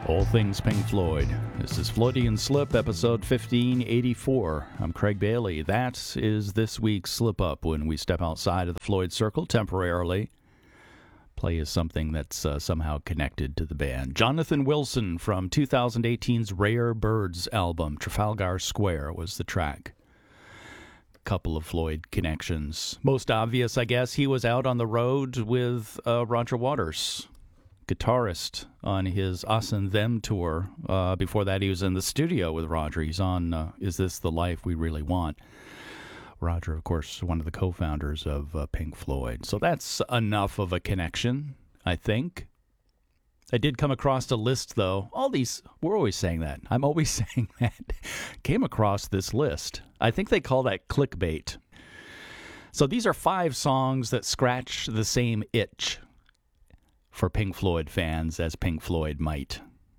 All things Pink Floyd. This is Floydian Slip, episode 1584. I'm Craig Bailey. That is this week's Slip Up when we step outside of the Floyd Circle temporarily. Play is something that's somehow connected to the band. Jonathan Wilson from 2018's Rare Birds album, Trafalgar Square, was the track. Couple of Floyd connections. Most obvious, I guess, he was out on the road with Roger Waters, guitarist on his Us and Them tour. Before that, he was in the studio with Roger. He's on Is This the Life We Really Want? Roger, of course, one of the co-founders of Pink Floyd. So that's enough of a connection, I think. I did come across a list, though. We're always saying that. I'm always saying that. Came across this list. I think they call that clickbait. So these are 5 songs that scratch the same itch for Pink Floyd fans as Pink Floyd might.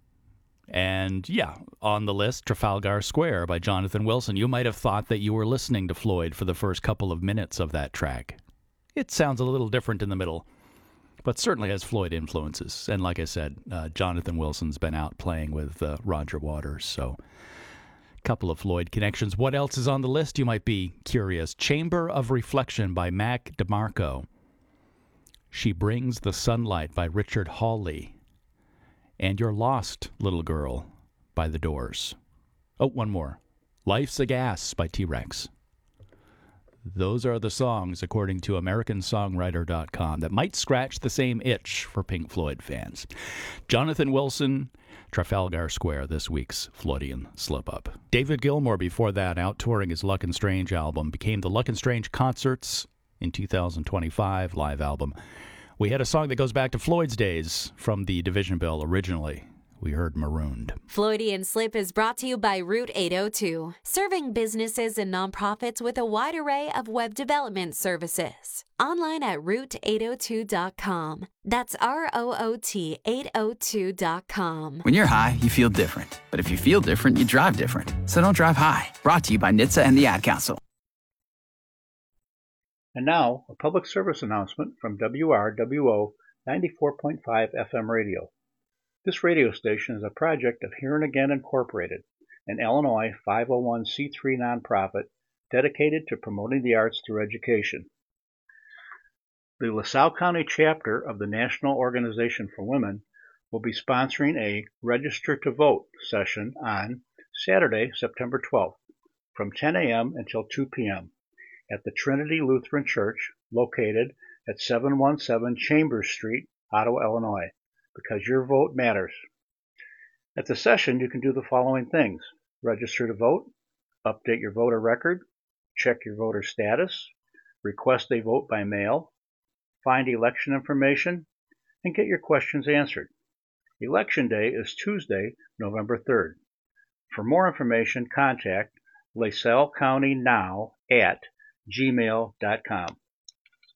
And yeah, on the list, Trafalgar Square by Jonathan Wilson. You might have thought that you were listening to Floyd for the first couple of minutes of that track. It sounds a little different in the middle, but certainly has Floyd influences. And like I said, Jonathan Wilson's been out playing with Roger Waters, so a couple of Floyd connections. What else is on the list, you might be curious? Chamber of Reflection by Mac DeMarco. She Brings the Sunlight by Richard Hawley. And You're Lost, Little Girl by The Doors. Oh, one more. Life's a Gas by T-Rex. Those are the songs, according to AmericanSongwriter.com, that might scratch the same itch for Pink Floyd fans. Jonathan Wilson, Trafalgar Square, this week's Floydian Slip-Up. David Gilmour, before that, out touring his Luck and Strange album, became the Luck and Strange Concerts in 2025 live album. We had a song that goes back to Floyd's days from the Division Bell originally. We heard Marooned. Floydian Slip is brought to you by Route 802, serving businesses and nonprofits with a wide array of web development services. Online at route802.com. That's ROOT 802.com. When you're high, you feel different. But if you feel different, you drive different. So don't drive high. Brought to you by NHTSA and the Ad Council. And now, a public service announcement from WRWO 94.5 FM radio. This radio station is a project of Here and Again Incorporated, an Illinois 501c3 nonprofit dedicated to promoting the arts through education. The LaSalle County chapter of the National Organization for Women will be sponsoring a Register to Vote session on Saturday, September 12th, from 10 a.m. until 2 p.m. at the Trinity Lutheran Church, located at 717 Chambers Street, Ottawa, Illinois, because your vote matters. At the session, you can do the following things: register to vote, update your voter record, check your voter status, request a vote by mail, find election information, and get your questions answered. Election Day is Tuesday, November 3rd. For more information, contact LaSalleCountyNow at gmail.com.